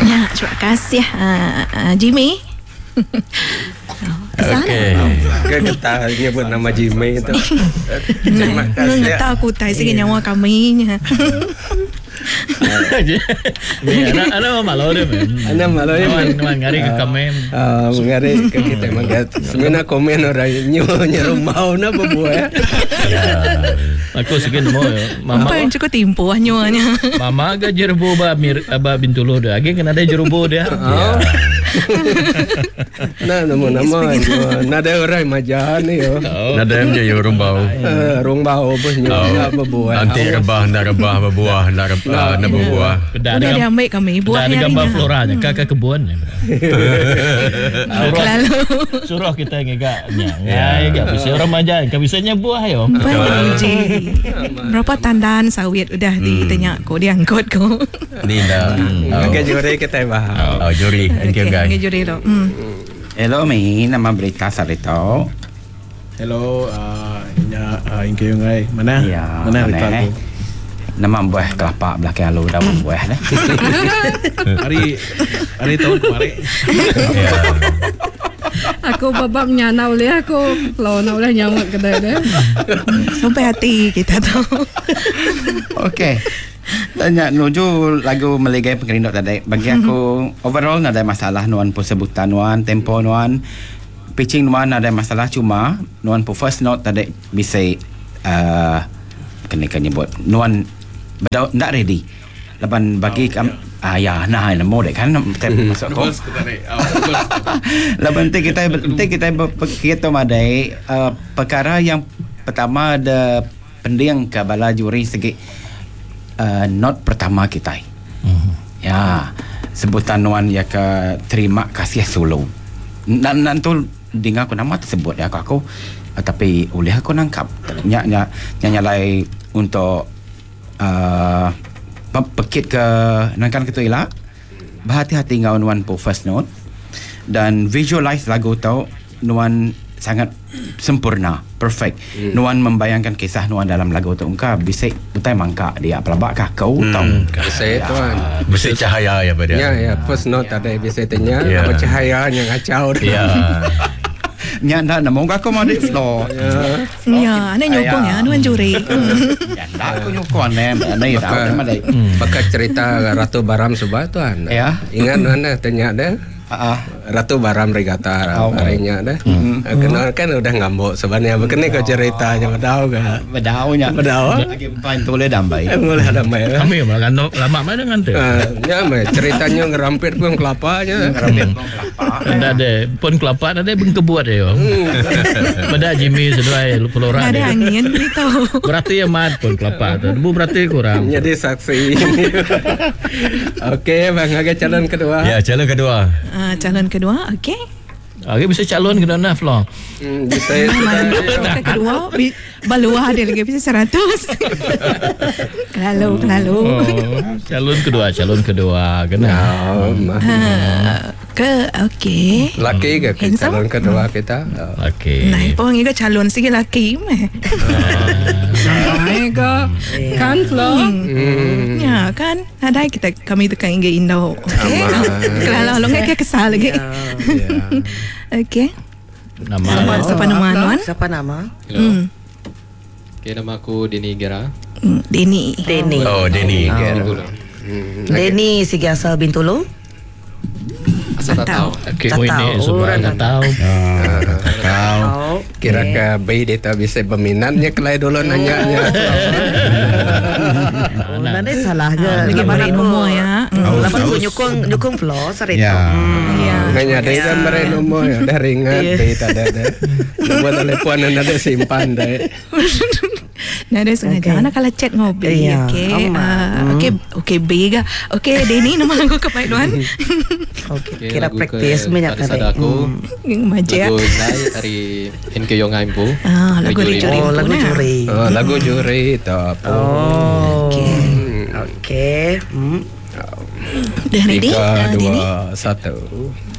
Ya, terima kasih Jimmy. Okey. Kita nyebut nama Jimmy itu. Terima kasih. Nggak tahu aku tahu sih nyawa kami. Ana malu dia. Ana malu ya. Ngari ke kami. Ngari ke kita magat. Semena komen orang nyonya rumah na berbuah. Aku sekian mau mama. Apa yang cukup timpu nyawanya. Mama agak jerubo aba bintulo dia. Agi kena ada jerubo dia. Nah, nama-nama nada orang majahan ni yo. Nada yang je rumbau. Rumbau pun nyonya berbuah. Anti rebah berbuah, nak berbuah. Udah diambil kami buah ada ni. gambar floranya, kakak kebun. Suruh kita ngegaknya. Ya, bisa remaja, kabisanya buah yo. Panji. Berapa tandaan sawit udah ditanya ko diangkut ko. Ni dah. Agak juri kita bahas. Oh, juri. Thank you guys. Okey, juri lo. Hello, nama berita Sarito. Hello, Inke Yungai. Mana? Ya, Mana berita tu? Nama buah kelapa belakang lu dah buah dah. Hari tahun kemarin. Ya. Aku babak nyanau le aku flow na ulah nyamuk kedai dia. Sampai hati kita tu. Okey. Tanya nuju lagu melegai pengerindok tadi. Bagi aku overall ada masalah nuan pun sebutan nuan tempo nuan pitching nuan ada masalah cuma nuan pun first note tadi bisa kena nyebut nuan ndak ready. Lepas bagi ya nah mau dek kan masuk kau. Lepas kita kita madai perkara yang pertama ada pendiang ke bala juri segi not pertama kita. Ya, sebutan nuan ya ke terima kasih solo. Dan tu dengar aku nama tersebut ya aku tapi oleh aku nangkap nyalai untuk pekit ke nangkan ke tu elak. Berhati-hati ngau nuan po first note dan visualize lagu tau nuan sangat sempurna, perfect. Nuan membayangkan kisah nuan dalam lagu tu. Engkau bisa utai mangka dia pelabak kah kau tahu. Saya tuan. Mesti cahaya ya pada. Ya, first note ada bisa tanya apa cahaya yang kacau. Ya. Nya ndak namo aku mau di floor. Ya, ana nyokong ya nuan juri. Ya ndak aku nyokong ni tahu madai. Pakai cerita Ratu Baram Subah tuan. Ya. Ingat mana tanya dah. Ratu Baram Regata harinya dah. Kenal kan udah ngambok sebenarnya. Begini kau ceritanya bedau kan? Bedaunya. Bedau. Lagi pain tu boleh dambai. Boleh damai. Kami malah lama mana dengan tu. Ya, ceritanya ngerampit pun kelapanya. Ngerampit pun kelapa. Ada pun kelapa ada bengkebuat dia. Pada Jimmy seduai pelora Ada dia. angin beritahu. Berarti ya mat pun kelapa tu. Bu berarti kurang. Jadi saksi. Okey, bang agak calon kedua. Ya, calon kedua. Calon kedua, okey. Okey bisa calon ke dana Flo. Bisa Calon kedua baluah dia lagi bisa 100. Kelalu. Calon kedua kena. Okey. Laki ke calon kedua kita? Okey. Nah, pun ini calon sikit laki meh. Sampai ke kan flow. Ya kan, ada kita kami tekan ingin Indo. Okey. Kalau lo nggak kesal lagi. Okey. Nama Siapa nama Nuan? Siapa nama? Okay, nama aku Denny Gera. Denny. Oh, Denny. Denny sigi asal Bintulu. Asal tak tahu. okey ini semua tak tahu. Kau kira ke bayi dia tak bisa berminatnya kelai dulu nanya-nya. Nanti salah ke? Lagi beri nombor ya. Lepas tu nyukung flow Sarito. Ya. Nanya dia kan beri nombor ya. Dah ringat bayi tak ada. Buat telepon ada simpan dah. Nah, ada sengaja. Anak kalau chat ngobrol. Iya, Okey, bega. Okey, Denny nama lagu ke Pak Duan. Okey, kira praktis banyak tadi. Aku Majak. lagu saya dari Inke Yungai Impu. Lagu juri. Oh, lagu juri. Lagu juri itu apa? Oh. Okey. Dah ready? 3, Denny? 2, 1.